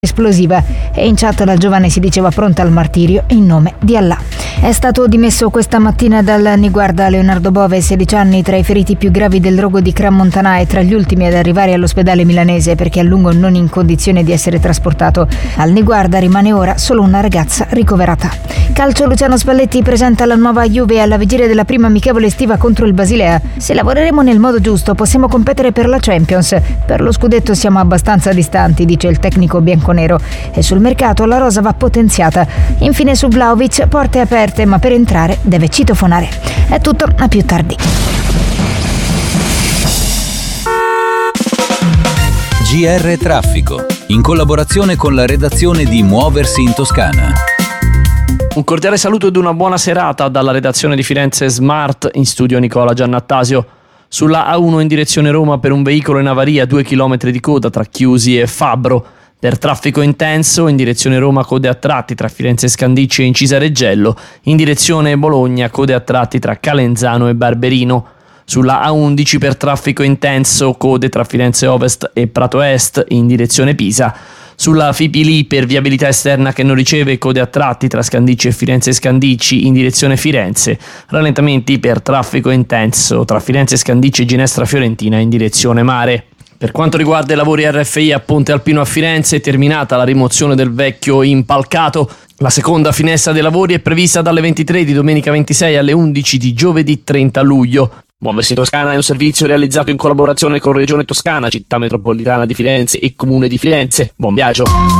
esplosiva e in chat la giovane si diceva pronta al martirio in nome di Allah. È stato dimesso questa mattina dal Niguarda Leonardo Bove, 16 anni, tra i feriti più gravi del rogo di Crans-Montana e tra gli ultimi ad arrivare all'ospedale milanese perché a lungo non in condizione di essere trasportato. Al Niguarda rimane ora solo una ragazza ricoverata. Calcio, Luciano Spalletti presenta la nuova Juve alla vigilia della prima amichevole estiva contro il Basilea. Se lavoreremo nel modo giusto possiamo competere per la Champions. Per lo scudetto siamo abbastanza distanti, dice il tecnico bianconero, e sul mercato la rosa va potenziata. Infine su Vlahovic, porte aperte ma per entrare deve citofonare. È tutto, a più tardi. GR Traffico, in collaborazione con la redazione di Muoversi in Toscana. Un cordiale saluto ed una buona serata dalla redazione di Firenze Smart, in studio Nicola Giannattasio. Sulla A1 in direzione Roma per un veicolo in avaria, 2 chilometri di coda tra Chiusi e Fabbro. Per traffico intenso in direzione Roma, code a tratti tra Firenze Scandicci e Incisa Reggello. In direzione Bologna, code a tratti tra Calenzano e Barberino. Sulla A11 per traffico intenso, code tra Firenze Ovest e Prato Est in direzione Pisa. Sulla Fipili per viabilità esterna che non riceve, code a tratti tra Scandicci e Firenze Scandicci in direzione Firenze. Rallentamenti per traffico intenso tra Firenze Scandicci e Ginestra Fiorentina in direzione Mare. Per quanto riguarda i lavori RFI a Ponte Alpino a Firenze, è terminata la rimozione del vecchio impalcato. La seconda finestra dei lavori è prevista dalle 23 di domenica 26 alle 11 di giovedì 30 luglio. Muoversi in Toscana è un servizio realizzato in collaborazione con Regione Toscana, Città Metropolitana di Firenze e Comune di Firenze. Buon viaggio!